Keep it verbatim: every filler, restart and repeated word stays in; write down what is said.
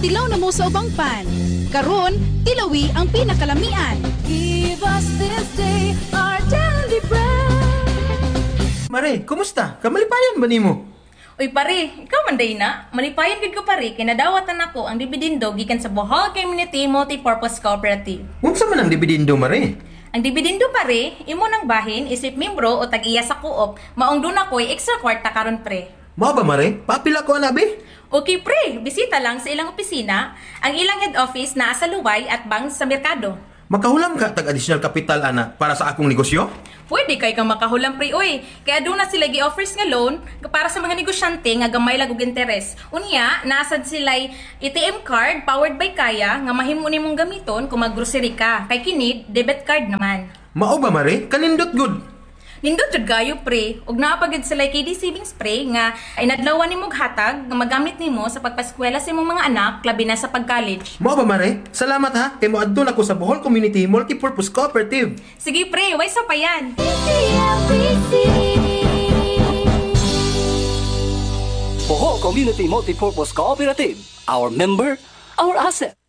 tilaw na mo sa ubang pan. Karon, tilawi ang pinakalamian. Give us this day our daily bread. Mare, kumusta? Kamalipayan ba nimo? Uy pare, ikaw man day na. Malipayan gid ko pare kay nadawatan ako ang dibidindo gikan sa Bohol Community Multipurpose Cooperative. Unsa man ang dibidindo, Mare? Ang dibidindo pare, imo nang bahin isip membro o tag-iya sa co-op, maong duna ko'y extra kwarta karon pre. Mao ba, Mare? Papila ko anabi? Okay pre, bisita lang sa ilang opisina, ang ilang head office naa sa Luway at Bang sa Merkado. Makahulam ka tag additional capital ana para sa akong negosyo? Pwede kay kang makahulam pre oy. Kaya doon na sila gi-offers nga loan para sa mga negosyante nga gamay lag og interes. Unya, nasad sila'y A T M card powered by Kaya nga mahimo nimong gamiton kung maggrocery ka. Kay kini debit card naman. Mao ba, Mare? Kanindot good. Nindot jud gayo pre, ug naa pa gid sila K D savings spray nga ay nadlawan nimong hatag nga magamit nimo sa pagpaskwela sa imong mga anak labi na sa pag-college. Mao ba, Mare? Salamat ha. Kay moadto na ko sa Bohol Community Multipurpose Cooperative. Sige pre, way sa pa yan. Bohol Community Multipurpose Cooperative. Our member, our asset.